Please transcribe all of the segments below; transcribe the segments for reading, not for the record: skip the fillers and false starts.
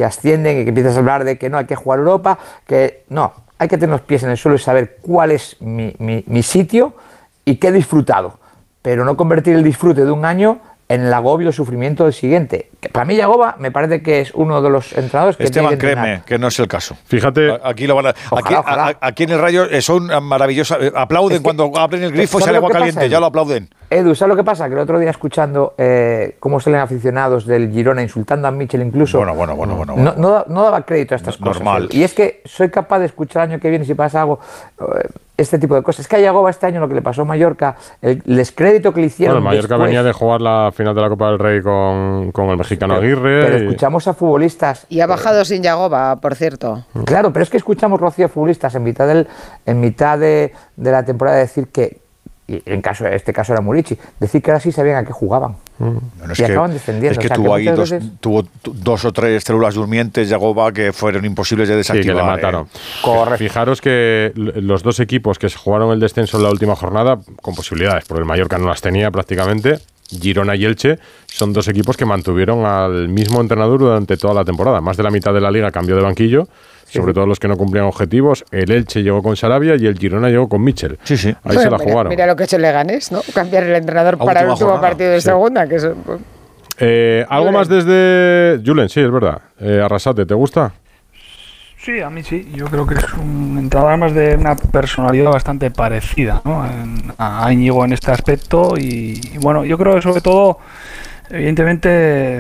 que ascienden y que empiezas a hablar de que no hay que jugar Europa, que no, hay que tener los pies en el suelo y saber cuál es mi sitio y qué he disfrutado, pero no convertir el disfrute de un año en el agobio y el sufrimiento del siguiente. Que para mí Yagoba me parece que es uno de los entrenadores que Esteban, tiene que entrenar. créeme que no es el caso. Fíjate, aquí lo van a, ojalá. aquí en el Rayo son maravillosos. Aplauden cuando abren el grifo y sale agua caliente. Pasa, ya lo aplauden. Edu, ¿sabes lo que pasa? Que el otro día escuchando cómo salen aficionados del Girona insultando a Michel incluso, bueno. No daba crédito a estas cosas. Normal. Y es que soy capaz de escuchar el año que viene si pasa algo, este tipo de cosas. Es que a Yagoba este año lo que le pasó a Mallorca, el descrédito que le hicieron. Bueno, Mallorca venía de jugar la final de la Copa del Rey con el mexicano Aguirre. Pero escuchamos a futbolistas. Y ha bajado sin Yagoba, por cierto. Claro, pero es que escuchamos, Rocío, a futbolistas en mitad de la temporada decir que, y este caso era Murici, decir que ahora sí sabían a qué jugaban. Y acaban descendiendo. Es que tuvo ahí tuvo 2 o 3 células durmientes, Yagoba, que fueron imposibles de desactivar. Sí, que le mataron. Correcto. Fijaros que los 2 equipos que se jugaron el descenso en la última jornada, con posibilidades, porque el Mallorca no las tenía prácticamente, Girona y Elche, son 2 equipos que mantuvieron al mismo entrenador durante toda la temporada. Más de la mitad de la liga cambió de banquillo, sobre todo los que no cumplían objetivos. El Elche llegó con Sarabia y el Girona llegó con Michel. Sí. Ahí se la jugaron. Mira lo que ha hecho el Leganés, ¿no? Cambiar el entrenador para el último partido de segunda. Que eso, algo más desde Julen, sí, es verdad. Arrasate, ¿te gusta? Sí, a mí sí. Yo creo que es un entrenador además de una personalidad bastante parecida, ¿no? a Íñigo en este aspecto. Y bueno, yo creo que sobre todo, evidentemente,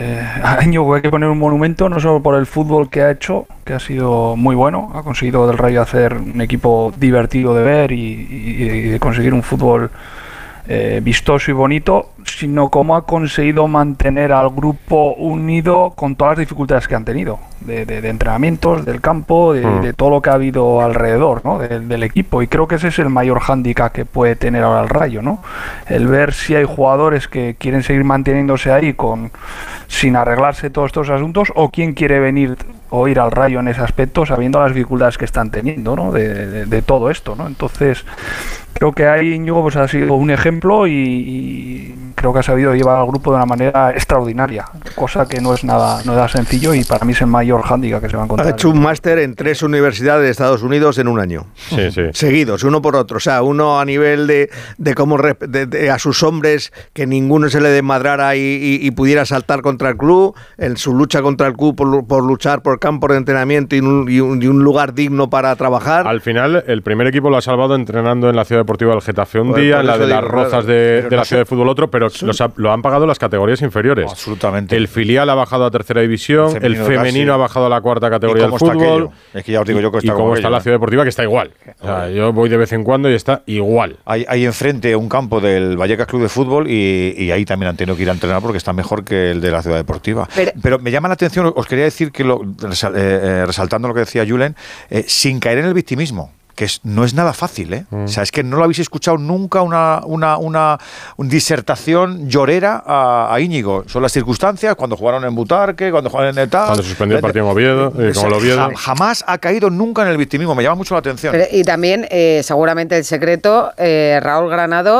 a Íñigo hay que poner un monumento, no solo por el fútbol que ha hecho, que ha sido muy bueno. Ha conseguido del Rayo hacer un equipo divertido de ver y de conseguir un fútbol vistoso y bonito, sino cómo ha conseguido mantener al grupo unido con todas las dificultades que han tenido, de entrenamientos, del campo, de todo lo que ha habido alrededor, ¿no? del equipo. Y creo que ese es el mayor hándicap que puede tener ahora el Rayo, ¿no? El ver si hay jugadores que quieren seguir manteniéndose ahí sin arreglarse todos estos asuntos, o quién quiere venir o ir al Rayo en ese aspecto sabiendo las dificultades que están teniendo, ¿no? de todo esto, ¿no? Entonces creo que ahí Íñigo pues ha sido un ejemplo y creo que ha sabido llevar al grupo de una manera extraordinaria, cosa que no es nada sencillo, y para mí es el mayor hándicap que se va a encontrar. Ha hecho un máster en 3 universidades de Estados Unidos en un año. Sí. Seguidos, uno por otro. O sea, uno a nivel de cómo a sus hombres, que ninguno se le desmadrara y pudiera saltar contra el club, en su lucha contra el club por luchar por campo de entrenamiento y un lugar digno para trabajar. Al final, el primer equipo lo ha salvado entrenando en la Ciudad Deportiva del Getafe un día, en la de las Rozas de la Ciudad de Fútbol otro, pero lo han pagado las categorías inferiores. Absolutamente. El filial ha bajado a tercera división, el femenino ha bajado a la 4ª categoría del fútbol. Es que ya os digo yo que está y cómo está la Ciudad Deportiva, que está igual. O sea, yo voy de vez en cuando y está igual. Hay enfrente un campo del Vallecas Club de Fútbol y ahí también han tenido que ir a entrenar porque está mejor que el de la Ciudad Deportiva. Pero me llama la atención, os quería decir que resaltando lo que decía Julen, sin caer en el victimismo, que no es nada fácil, ¿eh? O sea, es que no lo habéis escuchado nunca una disertación llorera a Íñigo. Son las circunstancias, cuando jugaron en Butarque, cuando jugaron en Etá. Cuando suspendió el partido en Oviedo, con el Oviedo. Jamás ha caído nunca en el victimismo, me llama mucho la atención. Y también, seguramente el secreto, Raúl Granado,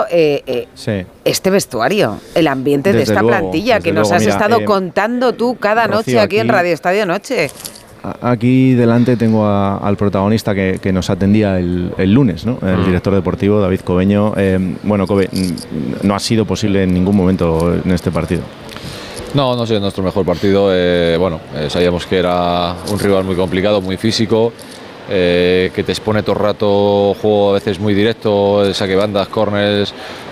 este vestuario, el ambiente de esta plantilla que nos has estado contando tú cada noche aquí en Radio Estadio Noche. Aquí delante tengo al protagonista que nos atendía el lunes, ¿no? El director deportivo, David Cobeño. Kobe, no ha sido posible en ningún momento en este partido. No ha sido nuestro mejor partido. Sabíamos que era un rival muy complicado, muy físico, que te expone todo el rato, juego a veces muy directo, saque bandas, córners.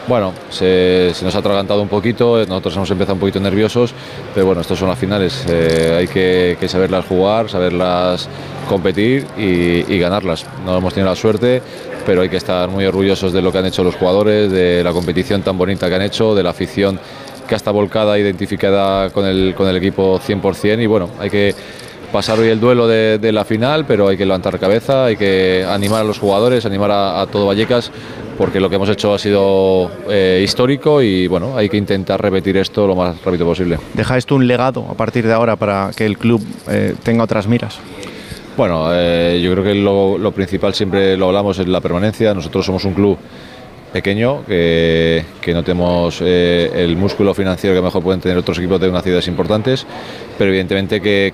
Se nos ha atragantado un poquito, nosotros hemos empezado un poquito nerviosos, pero bueno, estos son las finales, hay que saberlas jugar, saberlas competir y ganarlas. No hemos tenido la suerte, pero hay que estar muy orgullosos de lo que han hecho los jugadores, de la competición tan bonita que han hecho, de la afición que está volcada, identificada con el equipo 100%, y bueno, hay que pasar hoy el duelo de la final, pero hay que levantar cabeza, hay que animar a los jugadores, animar a todo Vallecas, porque lo que hemos hecho ha sido histórico y bueno, hay que intentar repetir esto lo más rápido posible. ¿Deja esto un legado a partir de ahora para que el club tenga otras miras? Bueno, yo creo que lo principal, siempre lo hablamos, es la permanencia. Nosotros somos un club pequeño, que no tenemos el músculo financiero que mejor pueden tener otros equipos de unas ciudades importantes, pero evidentemente que